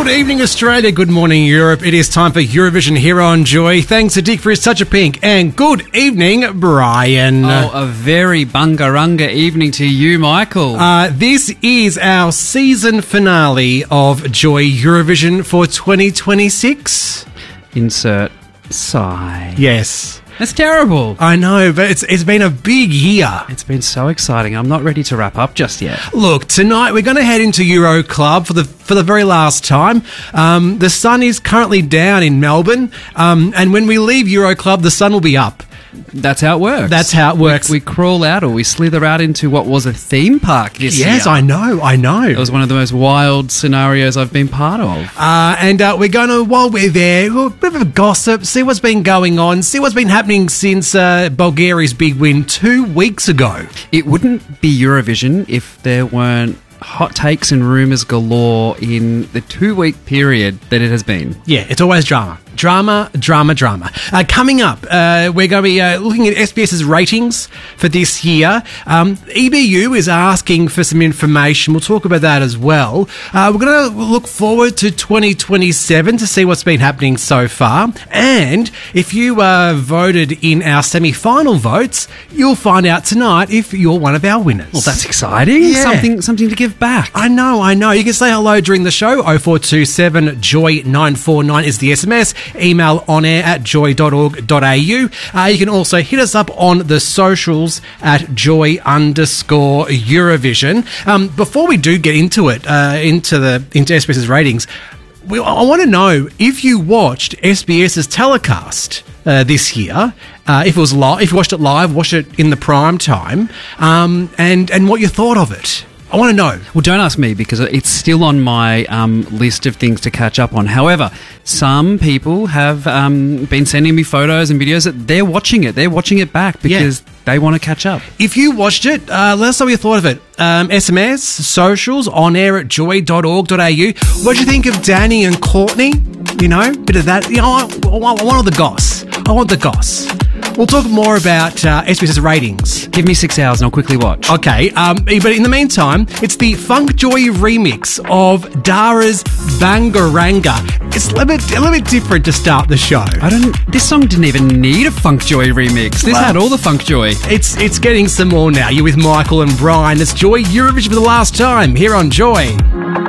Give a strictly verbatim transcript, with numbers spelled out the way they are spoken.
Good evening, Australia. Good morning, Europe. It is time for Eurovision here on Joy. Thanks to Dick for his Touch of Pink. And good evening, Brian. Oh, a very bungarunga evening to you, Michael. Uh, this is our season finale of Joy Eurovision for twenty twenty-six. Insert sigh. Yes. That's terrible. I know, but it's it's been a big year. It's been so exciting. I'm not ready to wrap up just yet. Look, tonight we're going to head into Euro Club for the for the very last time. Um, the sun is currently down in Melbourne, um, and when we leave Euro Club, the sun will be up. That's how it works. That's how it works. We, we crawl out or we slither out into what was a theme park this year. Yes, I know, I know. It was one of the most wild scenarios I've been part of. Uh, and uh, we're going to, while we're there, a bit of a gossip, see what's been going on, see what's been happening since uh, Bulgaria's big win two weeks ago. It wouldn't be Eurovision if there weren't hot takes and rumours galore in the two-week period that it has been. Yeah, it's always drama. Drama, drama, drama. Uh, coming up, uh, we're going to be uh, looking at SBS's ratings for this year. Um, E B U is asking for some information. We'll talk about that as well. Uh, we're going to look forward to twenty twenty-seven to see what's been happening so far. And if you uh, voted in our semi-final votes, you'll find out tonight if you're one of our winners. Well, that's exciting. Yeah. Something, something to give back. I know, I know. You can say hello during the show. oh four two seven joy nine four nine is the S M S. Email onair at joy dot org dot a u. Uh, you can also hit us up on the socials at joy underscore Eurovision. Um, before we do get into it, uh, into the into SBS's ratings, we, I want to know if you watched SBS's telecast uh, this year. Uh, if it was live, if you watched it live, watched it in the prime time, um, and and what you thought of it. I want to know. Well, don't ask me because it's still on my um, list of things to catch up on. However, some people have um, been sending me photos and videos that they're watching it. They're watching it back because yeah. they want to catch up. If you watched it, uh, let us know what you thought of it. Um, S M S, socials, on air at joy dot org dot a u. What do you think of Danny and Courtney? You know, bit of that. You know, I, I, I want the goss. I want the goss. We'll talk more about uh, SBS's ratings. Give me six hours and I'll quickly watch. Okay, um, but in the meantime, it's the Funk Joy remix of Dara's Bangaranga. It's a little bit, a little bit different to start the show. I don't. This song didn't even need a Funk Joy remix. This well, had all the Funk Joy. It's it's getting some more now. You're with Michael and Brian. It's Joy Eurovision for the last time here on Joy.